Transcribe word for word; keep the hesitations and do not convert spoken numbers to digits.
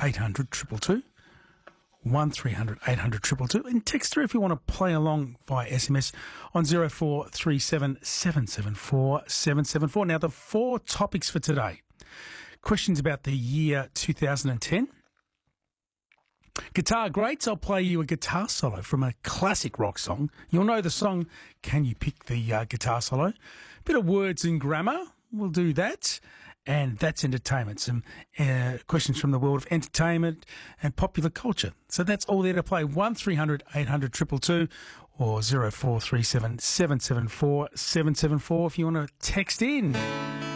eight hundred two two two. one three hundred eight hundred two two two, and text through if you want to play along via S M S on zero four three seven seven seven four seven seven four. Now, the four topics for today. Questions about the year two thousand ten. Guitar greats, I'll play you a guitar solo from a classic rock song. You'll know the song. Can you pick the uh, guitar solo? Bit of words and grammar, we'll do that. And that's entertainment. Some uh, questions from the world of entertainment and popular culture. So that's all there to play. one three hundred eight hundred two two two or zero four three seven seven seven four seven seven four if you want to text in.